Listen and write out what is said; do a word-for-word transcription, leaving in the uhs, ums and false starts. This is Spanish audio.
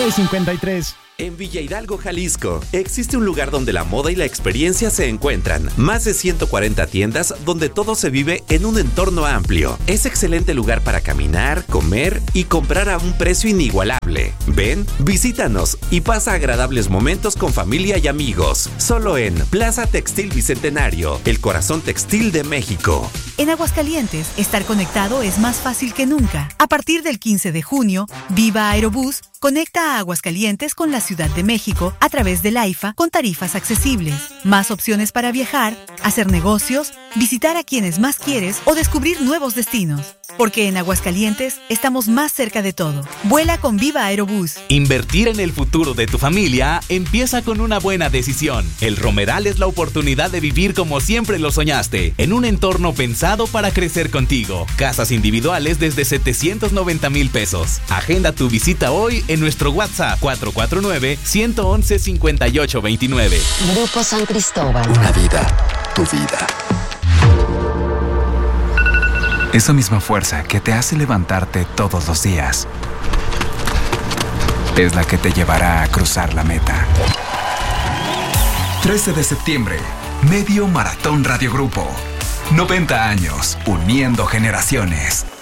seis cincuenta y tres. En Villa Hidalgo, Jalisco, existe un lugar donde la moda y la experiencia se encuentran. Más de ciento cuarenta tiendas donde todo se vive en un entorno amplio. Es excelente lugar para caminar, comer y comprar a un precio inigualable. Ven, visítanos y pasa agradables momentos con familia y amigos. Solo en Plaza Textil Bicentenario, el corazón textil de México. En Aguascalientes, estar conectado es más fácil que nunca. A partir del quince de junio, Viva Aerobús conecta a Aguascalientes con la Ciudad de México a través del AIFA con tarifas accesibles. Más opciones para viajar, hacer negocios, visitar a quienes más quieres o descubrir nuevos destinos. Porque en Aguascalientes estamos más cerca de todo. Vuela con Viva Aerobús. Invertir en el futuro de tu familia empieza con una buena decisión. El Romeral es la oportunidad de vivir como siempre lo soñaste, en un entorno pensado para crecer contigo. Casas individuales desde setecientos noventa mil pesos. Agenda tu visita hoy en nuestro WhatsApp cuatro cuatro nueve, uno uno uno, cinco ocho dos nueve. Grupo San Cristóbal. Una vida, tu vida. Esa misma fuerza que te hace levantarte todos los días es la que te llevará a cruzar la meta. trece de septiembre, Medio Maratón Radio Grupo. noventa años, uniendo generaciones.